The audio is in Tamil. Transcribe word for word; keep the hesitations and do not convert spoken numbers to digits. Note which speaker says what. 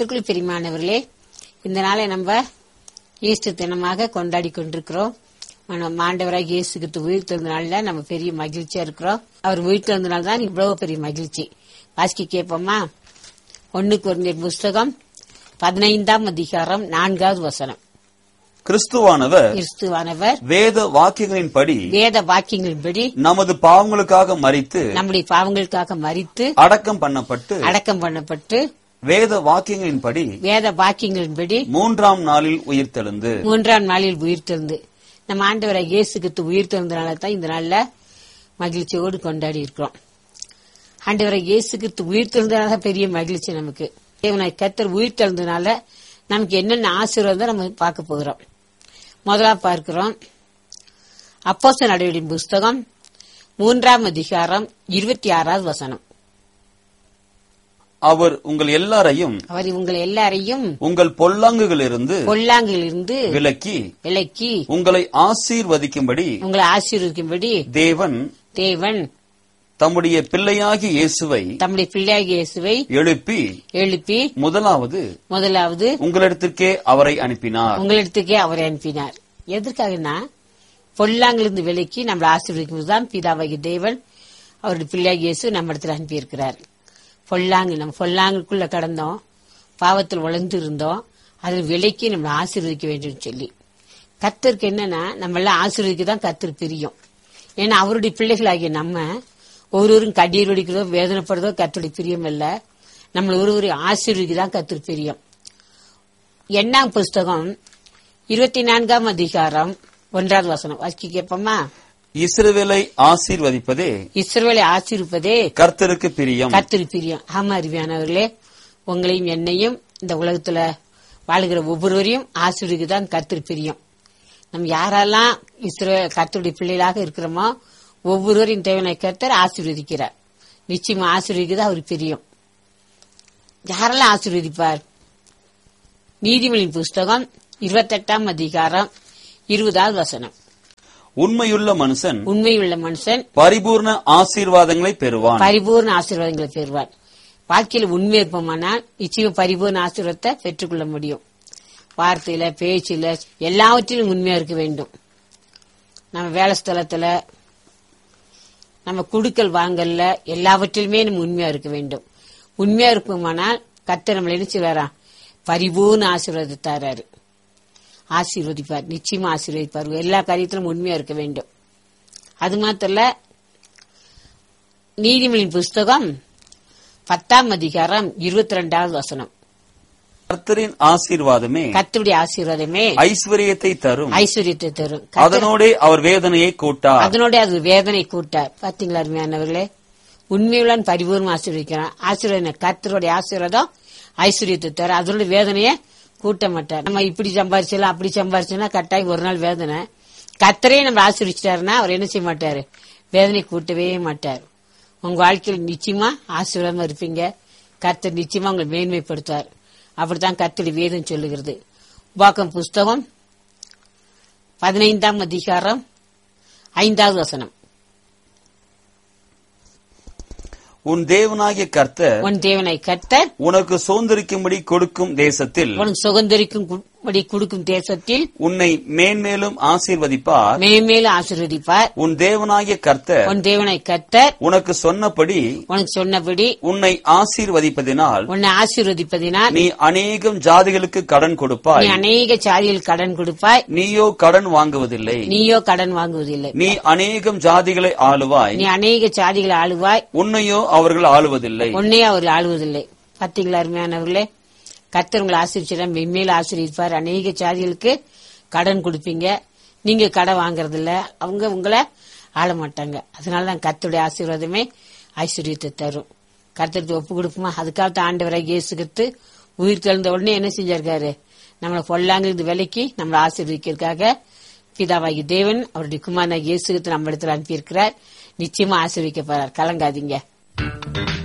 Speaker 1: கர்த்தருக்குள் பிரியமானவர்களே, இந்த நாளை நம்ம ஈஸ்டர் தினமாக கொண்டாடி கொண்டிருக்கிறோம். நம்ம ஆண்டவராக இயேசு கிறிஸ்து உயிர் தெழுந்த நாள்ல நம்ம பெரிய மகிழ்ச்சியா இருக்கிறோம். அவர் உயிர் தெழுந்த நாள் தான் இவ்வளவு பெரிய மகிழ்ச்சி. வாசிக்க கேட்போமா? ஒன்னு கொரிந்தியர் புஸ்தகம் பதினைந்தாம் அதிகாரம் நான்காவது வசனம்.
Speaker 2: கிறிஸ்துவானவர்
Speaker 1: கிறிஸ்துவானவர்
Speaker 2: வேத வாக்கியங்களின்படி
Speaker 1: வேத வாக்கியங்களின்படி
Speaker 2: நமது பாவங்களுக்காக மரித்து
Speaker 1: நம்முடைய பாவங்களுக்காக மரித்து
Speaker 2: அடக்கம் பண்ணப்பட்டு
Speaker 1: அடக்கம் பண்ணப்பட்டு
Speaker 2: வேத வாக்கியங்களின்படி
Speaker 1: வேத வாக்கியங்களின்படி
Speaker 2: மூன்றாம் நாளில் உயிர்த்தெழுந்து
Speaker 1: மூன்றாம் நாளில் உயிர்த்தெழுந்து நம்ம ஆண்டவராக இயேசு கிறிஸ்து உயிர்த்தெழுந்தனால தான் இந்த நாள்ல மகிழ்ச்சியோடு கொண்டாடி இருக்கிறோம். ஆண்டவராக இயேசு கிறிஸ்து உயிர்த்தெழுந்தனால பெரிய மகிழ்ச்சி நமக்கு. தேவனாய் கர்த்தர் உயிர்த்தெழுந்தனால நமக்கு என்னென்ன ஆசீர்வாதம் நம்ம பார்க்க போகிறோம். முதலா பார்க்கிறோம் அப்போஸ்தலர் நடவடிக்கைகளின் புஸ்தகம் மூன்றாம் அதிகாரம் இருபத்தி ஆறாவது வசனம்.
Speaker 2: அவர் உங்கள் எல்லாரையும்
Speaker 1: அவர் உங்கள் எல்லாரையும்
Speaker 2: உங்கள் பொல்லாங்குகளிலிருந்து
Speaker 1: பொல்லாங்கிலிருந்து
Speaker 2: விலக்கி
Speaker 1: விலக்கி
Speaker 2: உங்களை ஆசீர்வதிக்கும்படி
Speaker 1: உங்களை ஆசீர்வதிக்கும்படி
Speaker 2: தேவன்
Speaker 1: தேவன்
Speaker 2: தம்முடைய பிள்ளையாகிய இயேசுவை
Speaker 1: தம்முடைய பிள்ளையாகிய இயேசுவை
Speaker 2: எழுப்பி
Speaker 1: எழுப்பி
Speaker 2: முதலாவது
Speaker 1: முதலாவது
Speaker 2: உங்களிடத்திற்கே அவரை அனுப்பினார்.
Speaker 1: உங்களிடத்துக்கே அவரை அனுப்பினார். எதற்காகனா பொல்லாங்கிலிருந்து விலக்கி நம்மளை ஆசீர்வதிக்கும் தான் பிதாவாகிய தேவன் அவருடைய பிள்ளையாகிய இயேசு நம்ம இடத்துல அனுப்பியிருக்கிறார். பொல்லாங்கு நம்ம பொல்லாங்குக்குள்ள கடந்தோம், பாவத்தில் உழந்து இருந்தோம், அதில் விலைக்கு நம்மளை ஆசீர்வதிக்க வேண்டும் சொல்லி கர்த்தருக்கு என்னன்னா நம்ம எல்லாம் ஆசீர்வதிக்க தான் கர்த்தர் பிரியும். ஏன்னா அவருடைய பிள்ளைகளாகிய நம்ம ஒருவரும் கண்ணீர் வடிக்கிறதோ வேதனைப்படுறதோ கர்த்தருடைய பிரியம் இல்ல. நம்மள ஒருவரும் ஆசீர்வதிக்க தான் கர்த்தர் பிரியம். எண்ணாம் புஸ்தகம் இருபத்தி நான்காம் அதிகாரம் ஒன்றாவது வசனம் வாசிக்க கேட்போமா?
Speaker 2: இஸ்ரவேலை ஆசீர்வதிப்பதே
Speaker 1: இஸ்ரவேலை ஆசீர்வதிப்பதே
Speaker 2: கர்த்தருக்கு பிரியம்.
Speaker 1: கர்த்தருக்கு பிரியம். ஆமா அருமையானவர்களே, உங்களையும் என்னையும் இந்த உலகத்துல வாழுகிற ஒவ்வொருவரையும் ஆசீர்வதிக்க தான் கர்த்தருக்கு பிரியம். நம்ம யாரெல்லாம் இஸ்ரவேல் கர்த்தருடைய பிள்ளைகளாக இருக்கிறோமோ ஒவ்வொருவரையும் தேவனாய் கர்த்தர் ஆசீர்வதிக்கிறார். நிச்சயமா ஆசீர்வதிக்கிறது அவருக்கு பிரியம். யாரெல்லாம் ஆசீர்வதிப்பார்? நீதிமொழியின் புஸ்தகம் இருபத்தி எட்டாம் அதிகாரம் இருபதாவது வசனம்.
Speaker 2: உண்மையுள்ள மனுஷன்
Speaker 1: உண்மையுள்ள மனுஷன்
Speaker 2: பரிபூர்ண ஆசீர்வாதங்களை பெறுவான்.
Speaker 1: பரிபூர்ண ஆசீர்வாதங்களை பெறுவான். வாழ்க்கையில உண்மை இருப்போமானால் நிச்சயம் பரிபூர்ண ஆசீர்வாதத்தை பெற்றுக்கொள்ள முடியும். வார்த்தையில பேச்சில எல்லாவற்றிலும் உண்மையா இருக்க வேண்டும். நம்ம வேலை ஸ்தலத்துல நம்ம குடுக்கல் வாங்கல்ல எல்லாவற்றிலுமே நம்ம உண்மையா இருக்க வேண்டும். உண்மையா இருப்போமானால் கர்த்தர் நம்மள என்ன செய்வாரா? பரிபூர்ண ஆசீர்வாதத்தாரு ஆசீர்வதிப்பார். நிச்சயமா ஆசீர்வதிப்பார். எல்லா காரியத்திலும் உண்மையா இருக்க வேண்டும். அது மாத்திர நீதிமொழியின் புஸ்தகம் பத்தாம் அதிகாரம் இருபத்தி ரெண்டாவது வசனம்.
Speaker 2: கர்த்தரின் ஆசீர்வாதமே
Speaker 1: கர்த்தருடைய ஆசீர்வாதமே
Speaker 2: ஐஸ்வர்யத்தை தரும்
Speaker 1: ஐஸ்வர்யத்தை தரும்.
Speaker 2: அதனோட அவர் வேதனையை கூட்டார்.
Speaker 1: அதனோட அது வேதனை கூட்டார். பாத்தீங்களா அருமையானவர்களே, உண்மையுள்ள பரிபூர்ணம் ஆசீர்வதிக்கிறான். ஆசீர்வாதம் கர்த்தருடைய ஆசீர்வாதம் ஐஸ்வர்யத்தை தரும். அதனோட வேதனையை கூட்ட மாட்டார். நம்ம இப்படி சம்பாரிச்சலாம் அப்படி சம்பாரிச்சோம்னா கட்டாயம் ஒரு நாள் வேதனை. கர்த்தரே நம்ம ஆசீர்வதிச்சிட்டாருன்னா அவர் என்ன செய்ய மாட்டாரு? வேதனை கூட்டவே மாட்டார். உங்க வாழ்க்கையில் நிச்சயமா ஆசீர்வாதமா இருப்பீங்க. கர்த்தர் நிச்சயமா உங்களை மேன்மைப்படுத்துவார். அப்படித்தான் கர்த்தருடைய வேதம் சொல்லுகிறது. உபாகம் புஸ்தகம் பதினைந்தாம் அதிகாரம் ஐந்தாவது வசனம்.
Speaker 2: உன் தேவனாகிய கர்த்தர்
Speaker 1: உன் தேவனாய் கர்த்தர்
Speaker 2: உனக்கு சுதந்திரிக்கும்படி கொடுக்கும் தேசத்தில்
Speaker 1: உனக்கு சுதந்திரிக்கும்படி கொடுக்கும் தேசத்தில்
Speaker 2: உன்னை மேன்மேலும் ஆசீர்வதிப்பார்.
Speaker 1: மேன்மேலும் ஆசீர்வதிப்பார்.
Speaker 2: உன் தேவனாகிய கர்த்தர்
Speaker 1: உன் தேவனாய் கர்த்தர்
Speaker 2: உனக்கு சொன்னபடி
Speaker 1: உனக்கு சொன்னபடி
Speaker 2: உன்னை ஆசீர்வதிப்பதினால்
Speaker 1: உன்னை ஆசீர்வதிப்பதினால்
Speaker 2: நீ அநேகம் ஜாதிகளுக்கு கடன் கொடுப்பாய்.
Speaker 1: நீ அநேக ஜாதிகள் கடன் கொடுப்பாய்.
Speaker 2: நீயோ கடன் வாங்குவதில்லை.
Speaker 1: நீயோ கடன் வாங்குவதில்லை.
Speaker 2: நீ அநேகம் ஜாதிகளை ஆளுவாய்.
Speaker 1: நீ அநேக ஜாதிகளை ஆளுவாய்.
Speaker 2: உன்னையோ அவர்கள் ஆளுவதில்லை.
Speaker 1: உன்னையே அவர்கள் ஆளுவதில்லை. பாத்தீங்களா அருமையானவர்களே, கர்த்தர் உங்களை ஆசீர்வதிச்சா மென்மேல ஆசீர்வதிப்பார். அநேக ஜாதிகளுக்கு கடன் கொடுப்பீங்க. நீங்க கடன் வாங்கறது இல்ல, அவங்க உங்களை ஆள மாட்டாங்க. அதனாலதான் கர்த்தருடைய ஆசீர்வாதமே ஐஸ்வர்யத்தை தரும். கர்த்தருக்கு ஒப்பு கொடுக்குமா? அதுக்காக ஆண்டவராக இயேசு கிறிஸ்து உயிர் தெழுந்த உடனே என்ன செஞ்சிருக்காரு? நம்மளை பொல்லாங்கிருந்து விலைக்கு நம்மளை ஆசீர்வதிக்கிறதுக்காக பிதாவாகி தேவன் அவருடைய குமாரனாகிய இயேசு கிறிஸ்து நம்ம இடத்துல அனுப்பியிருக்கிறார். நிச்சயமா ஆசீர்வதிக்க போறார். கலங்காதீங்க.